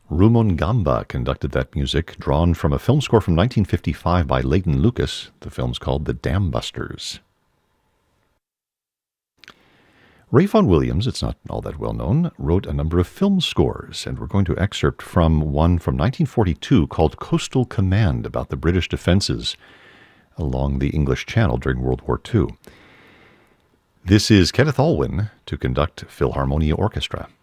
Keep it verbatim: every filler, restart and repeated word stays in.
Rumongamba conducted that music, drawn from a film score from nineteen fifty-five by Leighton Lucas. The film's called The Dam Busters. Ray Vaughan Williams, it's not all that well known, wrote a number of film scores, and we're going to excerpt from one from nineteen forty-two called Coastal Command, about the British defenses along the English Channel during World War Two. This is Kenneth Alwyn to conduct Philharmonia Orchestra.